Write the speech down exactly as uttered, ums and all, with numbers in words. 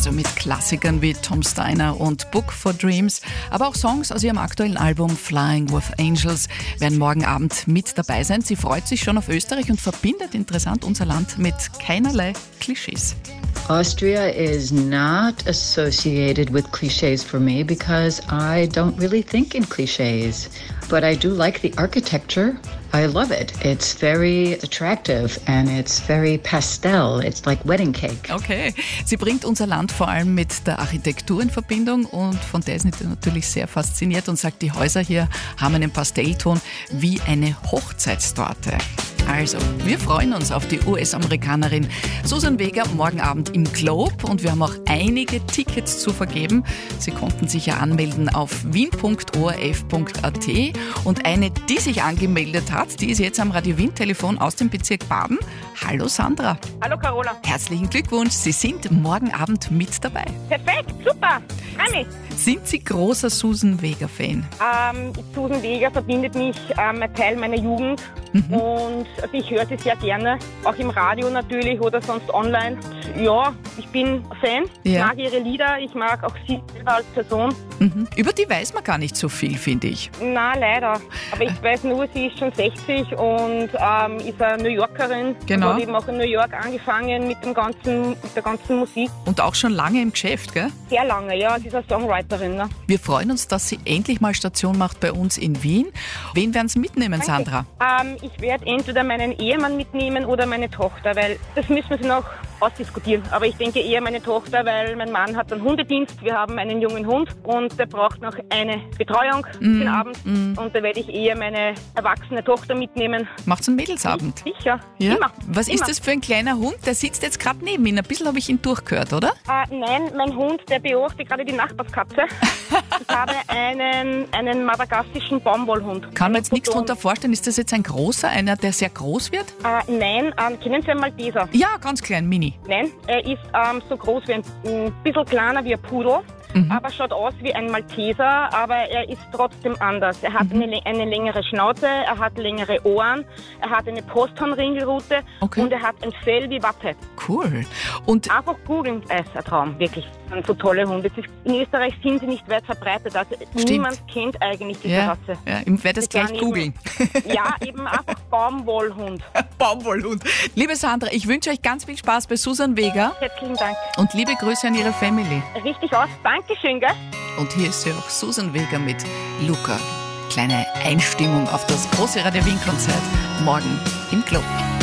also mit Klassikern wie Tom Steiner und Book for Dreams. Aber auch Songs aus ihrem aktuellen Album Flying with Angels werden morgen Abend mit dabei sein. Sie freut sich schon auf Österreich und verbindet interessant unser Land mit keinerlei Klischees. Austria is not associated with cliches for me because I don't really think in cliches. But I do like the architecture. I love it. It's very attractive and it's very pastel. It's like wedding cake. Okay. Sie bringt unser Land vor allem mit der Architektur in Verbindung und von der ist sie natürlich sehr fasziniert und sagt, die Häuser hier haben einen Pastellton wie eine Hochzeitstorte. Also, wir freuen uns auf die U S-Amerikanerin Suzanne Vega morgen Abend im Globe und wir haben auch einige Tickets zu vergeben. Sie konnten sich ja anmelden auf wien punkt o r f punkt a t und eine, die sich angemeldet hat, die ist jetzt am Radio Wien-Telefon aus dem Bezirk Baden. Hallo Sandra. Hallo Carola. Herzlichen Glückwunsch, Sie sind morgen Abend mit dabei. Perfekt, super, freu mich. Sind Sie großer Susan Vega-Fan? Ähm, Susan Vega verbindet mich ähm, ein Teil meiner Jugend mhm. und also ich höre sie sehr gerne, auch im Radio natürlich oder sonst online. Ja, ich bin Fan, ja. Ich mag ihre Lieder, ich mag auch sie selber als Person. Mhm. Über die weiß man gar nicht so viel, finde ich. Na leider, aber ich weiß nur, sie ist schon sechzig und ähm, ist eine New Yorkerin. Genau. Und hat eben auch in New York angefangen mit, dem ganzen, mit der ganzen Musik. Und auch schon lange im Geschäft, gell? Sehr lange, ja, sie ist eine Songwriterin. Ne? Wir freuen uns, dass sie endlich mal Station macht bei uns in Wien. Wen werden Sie mitnehmen, Danke. Sandra? Ähm, ich werde entweder meinen Ehemann mitnehmen oder meine Tochter, weil das müssen wir noch ausdiskutieren. Aber ich denke eher meine Tochter, weil mein Mann hat einen Hundedienst. Wir haben einen jungen Hund und der braucht noch eine Betreuung mm, für den Abend. Mm. Und da werde ich eher meine erwachsene Tochter mitnehmen. Macht's einen Mädelsabend? Sicher, ja? Immer. Was immer. ist das für ein kleiner Hund? Der sitzt jetzt gerade neben Ihnen. Ein bisschen habe ich ihn durchgehört, oder? Äh, nein, mein Hund, der beobachtet gerade die Nachbarskatze. Ich habe einen, einen madagassischen Baumwollhund. Kann man jetzt nichts darunter vorstellen? Ist das jetzt ein großer, einer, der sehr groß wird? Äh, nein, ähm, kennen Sie einen Malteser? Ja, ganz klein, mini. Nein, er ist ähm, so groß wie ein, ein bisschen kleiner wie ein Pudel. Mhm. Aber schaut aus wie ein Malteser, aber er ist trotzdem anders. Er hat mhm. eine, eine längere Schnauze, er hat längere Ohren, er hat eine Posthornringelrute okay. und er hat ein Fell wie Watte. Cool. Und einfach googeln, es ist ein Traum, wirklich. Das sind so tolle Hunde. In Österreich sind sie nicht weit verbreitet. Also niemand kennt eigentlich diese ja. Rasse. Ja, ich werde es gleich googeln. Ja, eben einfach Baumwollhund. Baumwollhund. Liebe Sandra, ich wünsche euch ganz viel Spaß bei Susan Vega. Herzlichen Dank. Und liebe Grüße an Ihre Family. Richtig aus. Dankeschön, gell? Und hier ist sie auch, Susan Vega mit Luca. Kleine Einstimmung auf das große Radio Wien Konzert morgen im Club.